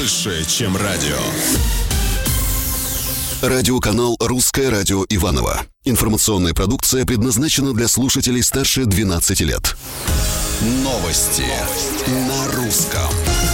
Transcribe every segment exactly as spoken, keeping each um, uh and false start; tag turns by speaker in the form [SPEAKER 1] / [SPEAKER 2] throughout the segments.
[SPEAKER 1] больше, чем радио.
[SPEAKER 2] Радиоканал «Русское радио Иваново». Информационная продукция предназначена для слушателей старше двенадцати лет. Новости на русском.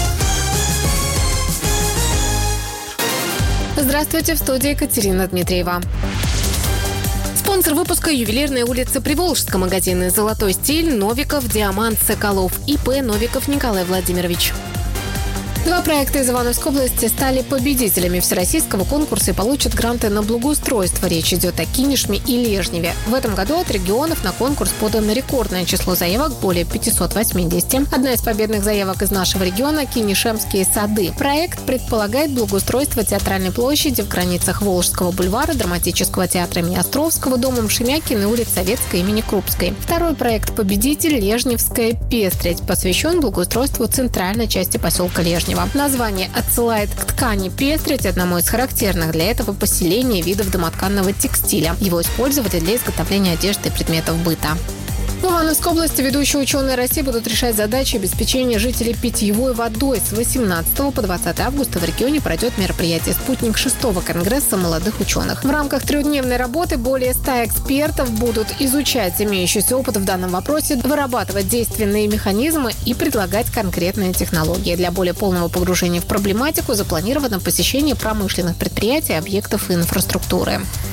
[SPEAKER 3] Здравствуйте, в студии Екатерина Дмитриева. Спонсор выпуска — ювелирная улица Приволжска, магазины «Золотой стиль», Новиков, Диамант, Соколов, ИП Новиков Николай Владимирович. Два проекта из Ивановской области стали победителями всероссийского конкурса и получат гранты на благоустройство. Речь идет о Кинешме и Лежневе. В этом году от регионов на конкурс подано рекордное число заявок – более пятьсот восемьдесят. Одна из победных заявок из нашего региона – Кинешемские сады. Проект предполагает благоустройство театральной площади в границах Волжского бульвара, драматического театра имени Островского, домом Шемякина и улиц Советской имени Крупской. Второй проект «Победитель» – Лежневская пестрить, посвящен благоустройству центральной части поселка Лежнева. Название отсылает к ткани пестрить, одному из характерных для этого поселения видов домотканного текстиля. Его использовали для изготовления одежды и предметов быта. В Ивановской области ведущие ученые России будут решать задачи обеспечения жителей питьевой водой. С восемнадцатого по двадцатое августа в регионе пройдет мероприятие «Спутник» шестого конгресса молодых ученых. В рамках трехдневной работы более ста экспертов будут изучать имеющийся опыт в данном вопросе, вырабатывать действенные механизмы и предлагать конкретные технологии. Для более полного погружения в проблематику запланировано посещение промышленных предприятий и объектов инфраструктуры.